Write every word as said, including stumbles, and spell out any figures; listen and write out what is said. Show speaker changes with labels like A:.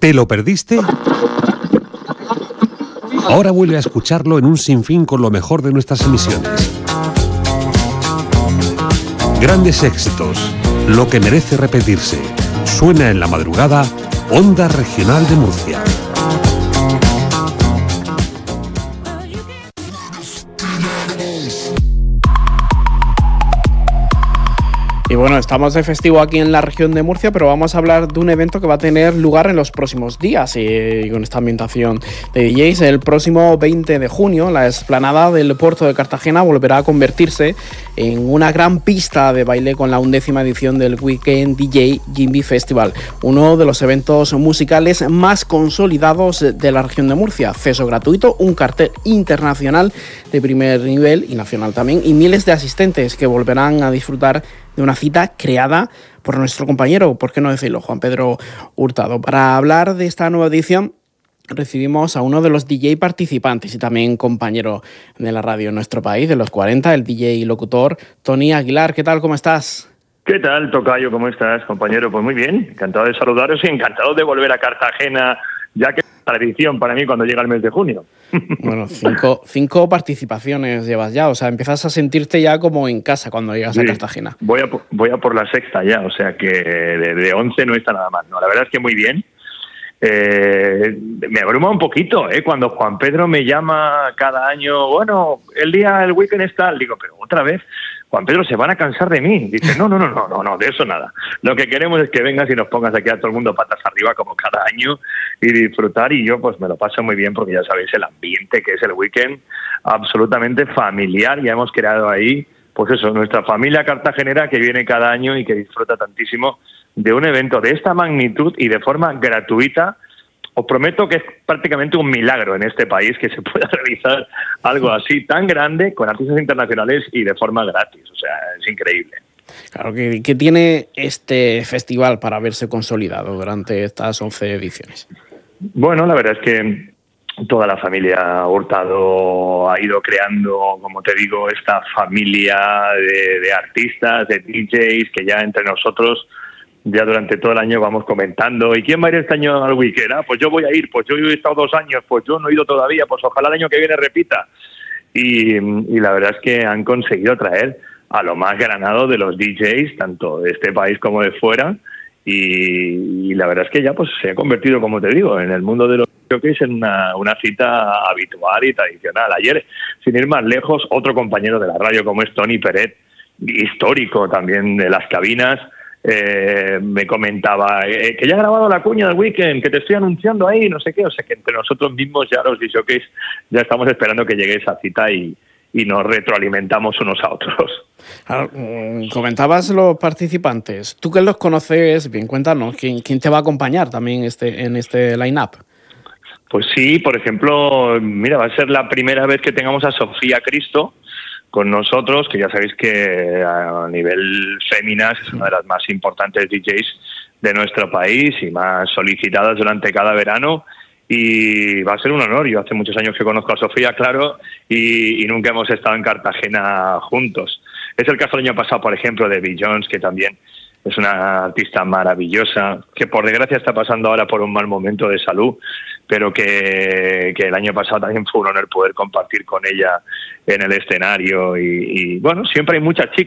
A: ¿Te lo perdiste? Ahora vuelve a escucharlo en un sinfín con lo mejor de nuestras emisiones. Grandes éxitos, lo que merece repetirse. Suena en la madrugada, Onda Regional de Murcia.
B: Y bueno, estamos de festivo aquí en la región de Murcia, pero vamos a hablar de un evento que va a tener lugar en los próximos días y con esta ambientación de D Js. El próximo veinte de junio, la explanada del puerto de Cartagena volverá a convertirse en una gran pista de baile con la undécima edición del Weekend D J Jimby Festival, uno de los eventos musicales más consolidados de la región de Murcia. Acceso gratuito, un cartel internacional de primer nivel y nacional también, y miles de asistentes que volverán a disfrutar de una cita creada por nuestro compañero, ¿por qué no decirlo?, Juan Pedro Hurtado. Para hablar de esta nueva edición recibimos a uno de los D J participantes y también compañero de la radio en nuestro país, de los cuarenta, el D J y locutor Tony Aguilar. ¿Qué tal? ¿Cómo estás?
C: ¿Qué tal, tocayo? ¿Cómo estás, compañero? Pues muy bien, encantado de saludaros y encantado de volver a Cartagena, ya que es tradición para mí cuando llega el mes de junio.
B: Bueno, cinco, cinco participaciones llevas ya, o sea, empiezas a sentirte ya como en casa cuando llegas sí, a Cartagena.
C: Voy a, voy a por la sexta ya, o sea que de, de once no está nada mal. No, la verdad es que muy bien. Eh, me abruma un poquito, ¿eh? Cuando Juan Pedro me llama cada año, bueno, el día, el weekend está, digo, pero otra vez, Juan Pedro, se van a cansar de mí. Dice, no, no, no, no, no, no, de eso nada. Lo que queremos es que vengas y nos pongas aquí a todo el mundo patas arriba como cada año y disfrutar, y yo pues me lo paso muy bien porque ya sabéis el ambiente que es el weekend, absolutamente familiar. Ya hemos creado ahí, pues eso, nuestra familia cartagenera que viene cada año y que disfruta tantísimo de un evento de esta magnitud y de forma gratuita. Os prometo que es prácticamente un milagro en este país que se pueda realizar algo así tan grande con artistas internacionales y de forma gratis. O sea, es increíble.
B: Claro, que, que tiene este festival para haberse consolidado durante estas once ediciones.
C: Bueno, la verdad es que toda la familia Hurtado ha ido creando, como te digo, esta familia de, de artistas, de D Js, que ya entre nosotros ya durante todo el año vamos comentando, ¿y quién va a ir este año al weekend? Ah, pues yo voy a ir, pues yo he estado dos años, pues yo no he ido todavía, pues ojalá el año que viene repita. Y, y la verdad es que han conseguido traer a lo más granado de los D Js, tanto de este país como de fuera, y, y la verdad es que ya pues se ha convertido, como te digo, en el mundo de los jockeys en una, una cita habitual y tradicional. Ayer, sin ir más lejos, otro compañero de la radio como es Tony Peret, histórico también de las cabinas, Eh, me comentaba eh, que ya he grabado la cuña del weekend, que te estoy anunciando ahí, no sé qué, o sea que entre nosotros mismos ya los disjockeys ya estamos esperando que llegue esa cita y, y nos retroalimentamos unos a otros.
B: Claro, comentabas los participantes, tú que los conoces bien, cuéntanos, ¿quién, quién te va a acompañar también este, en este line-up?
C: Pues sí, por ejemplo, mira, va a ser la primera vez que tengamos a Sofía Cristo con nosotros, que ya sabéis que a nivel féminas es una de las más importantes D Js de nuestro país y más solicitadas durante cada verano, y va a ser un honor. Yo hace muchos años que conozco a Sofía, claro, y, y nunca hemos estado en Cartagena juntos. Es el caso del año pasado, por ejemplo, de Bill Jones, que también es una artista maravillosa, que por desgracia está pasando ahora por un mal momento de salud, pero que, que el año pasado también fue un honor poder compartir con ella en el escenario. Y, y bueno, siempre hay muchas chicas